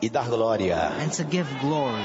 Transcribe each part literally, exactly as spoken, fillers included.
e dar glória. And to give glory.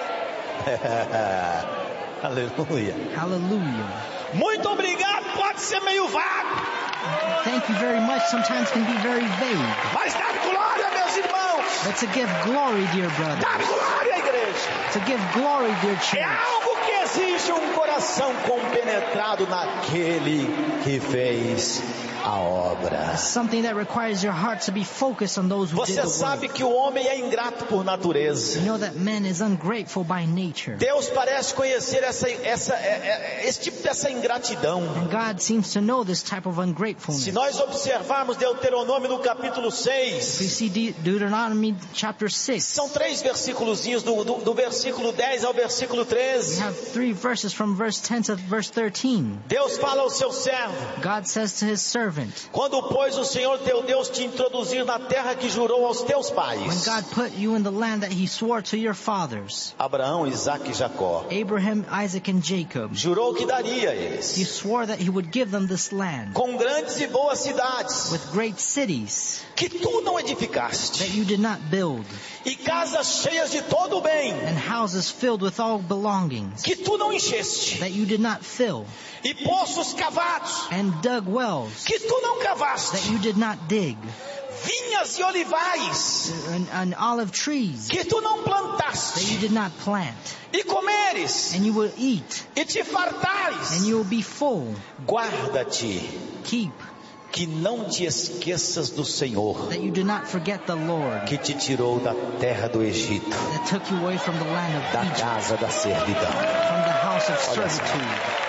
Aleluia. Hallelujah. Muito obrigado, pode ser meio vago. Thank you very much sometimes can be very vague. Mas dar glória, meus irmãos. But to give glory, dear brother. Dar glória, igreja. To give glory, dear É church. algo que exige um coração compenetrado naquele que fez a obra. Something that requires your heart to be focused on those who did Você the sabe work. que o homem é ingrato por natureza. You know that man is ungrateful by nature. Deus parece conhecer essa, essa, esse tipo dessa ingratidão. And God seems to know this type of Se ungratefulness. nós observarmos Deuteronômio no capítulo If we seis, see De- Deuteronomy chapter six, são três versículozinhos do, do, do versículo dez ao versículo we treze. have three verses from verse ten to verse thirteen. Deus fala ao seu servo: God says to his servant, quando, pois, o Senhor teu Deus te introduzir na terra que jurou aos teus when pais, God put you in the land that he swore to your fathers, Abraão, Isaque e Jacó, Abraham, Isaac, and Jacob, jurou que daria a he eles, swore that he would give them this land com grandes e boas cidades, with great cities que tu não that edificaste, you did not build, e casas cheias de todo o bem, and houses filled with all belongings que tu não encheste, that you did not fill, e poços cavados, and dug wells que tu não that cavaste, you did not dig, vinhas e olivais, and, and olive trees que tu não that you plantaste, did not plant, e comeres, and you will eat, e te fartares. and you will be full. Guarda-te, Keep que não te esqueças do Senhor, that you do not forget the Lord que te tirou da terra do Egito, that took you away from the land of da Egypt, casa da servidão. from the house of Olha só. servitude.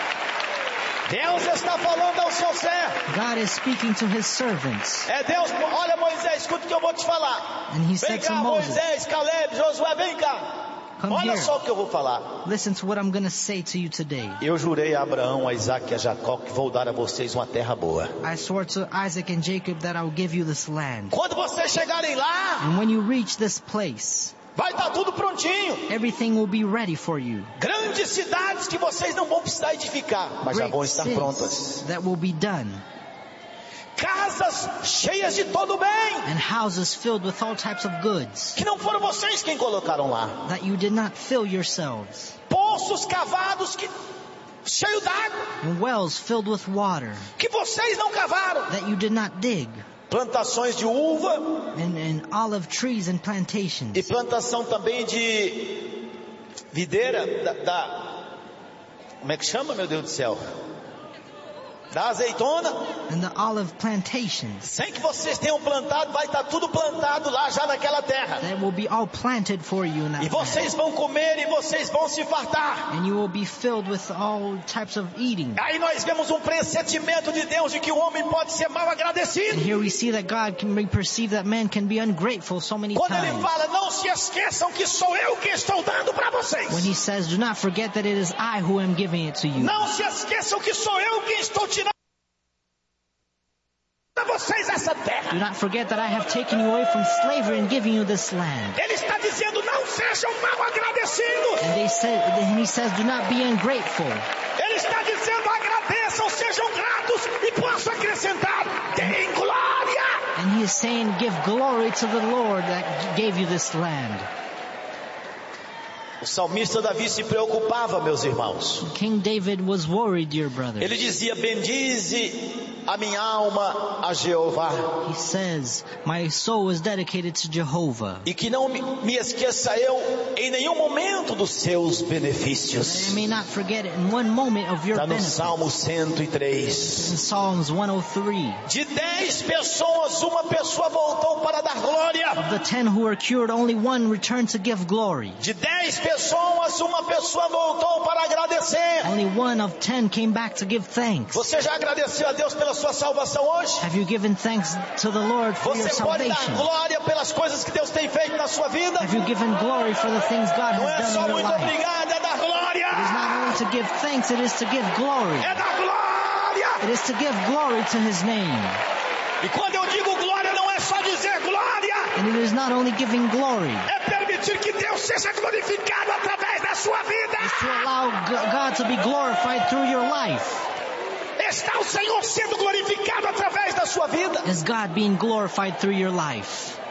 Deus está falando ao seu servo. God is speaking to his servants, É Deus, olha Moisés, escuta o que eu vou te falar. and he Vem said to cá, Moses, Moisés, Caleb, Josué, vem cá. come Olha here, só o que eu vou falar. listen to what I'm going to say to you today. Eu jurei a Abraão, a Isaque e a Jacó que vou dar a vocês uma terra boa. I swore to Isaac and Jacob that I will give you this land. Quando vocês chegarem lá, And when you reach this place, vai estar tudo prontinho. everything will be ready for you. Grandes cidades que vocês não vão precisar edificar, mas já Great vão estar prontas. cities that will be done, Casas cheias de todo bem, and houses filled with all types of goods que não foram vocês quem colocaram lá. that you did not fill yourselves, Poços cavados que cheio d'água, and wells filled with water que vocês não cavaram. that you did not dig, Plantações de uva and, and olive trees and e plantations, plantação também de videira da, da como é que chama, meu Deus do céu? Da azeitona. and the olive plantations Sem que vocês tenham plantado, vai estar tudo plantado lá já naquela terra. that will be all planted for you in that E land. vocês vão comer e vocês vão se fartar. And you will be filled with all types of eating. Aí nós vemos um pressentimento de Deus de que o homem pode ser mal And agradecido. here we see that God can be perceived that man can be ungrateful so many Quando ele times. fala, não se esqueçam que sou eu que estou dando para vocês. When he says, do not forget that it is I who am giving it to you. Não se esqueçam que sou eu quem estou tirando para vocês essa terra. Do not forget that I have taken you away from slavery and giving you this land. Ele está dizendo, não sejam mal agradecidos. And they said, and he says, do not be ungrateful. Ele está dizendo, agradeçam, sejam gratos e posso acrescentar, deem glória. And he is saying, give glory to the Lord that gave you this land. O salmista Davi se preocupava, meus irmãos. King David was worried, dear brother. Ele dizia, bendize a minha alma a Jeová, He says, my soul is dedicated to Jehovah. e que não me, me esqueça eu em nenhum momento dos seus That I benefícios. may not forget it in one moment of your Está no benefit. Salmo cento e três. In Psalms one oh three, De dez pessoas, uma pessoa voltou para dar glória. of the ten who were cured, only one returned to give glory. De dez pessoas, uma pessoa voltou para agradecer. Only one of ten came back to give thanks. Você já agradeceu a Deus pela sua salvação hoje? Have you given thanks to the Lord for your Você pode dar salvation? glória pelas coisas que Deus tem feito na sua vida? Have you given glory for the things God Não é has só done in muito your life? obrigado, é dar glória. It is not only to give thanks, it is to give glory. É dar glória. It is to give glory to His name. E quando eu digo glória, não é só dizer glória. And it is not only giving glory, É permitir que Deus seja glorificado através da sua vida. it's to allow G- God to be glorified through your life. Está o Senhor sendo glorificado através da sua vida. Is God being glorified through your life?